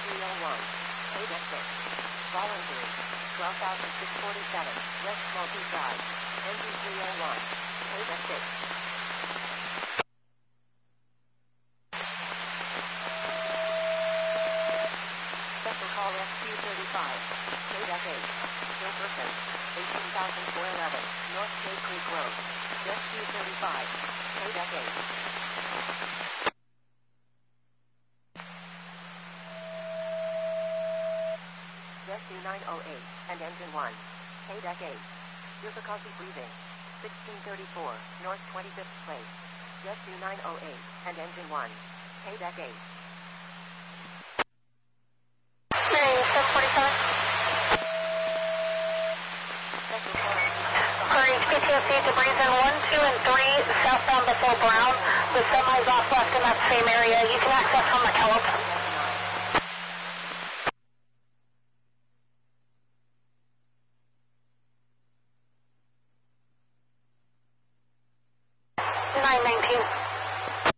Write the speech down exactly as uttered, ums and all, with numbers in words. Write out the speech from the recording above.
three oh one. Ada six. Voluntary. twelve thousand six hundred forty-seven. West multi-drive. Engine three oh one. Ada six. Special call S Q thirty-five. Ada eight. Jefferson. eighteen thousand four hundred eleven. North Cave Creek Road. S Q thirty-five. Ada eight. S Q nine oh eight, and engine one. Ada eight. Difficulty breathing. sixteen thirty-four, North twenty-fifth Place. S Q nine oh eight, and engine one. Ada eight. seven forty-seven. For H P T O C, debris in one, two, and three, southbound before Brown, with semis off left in that same area. You can access from McKillop. nine nineteen.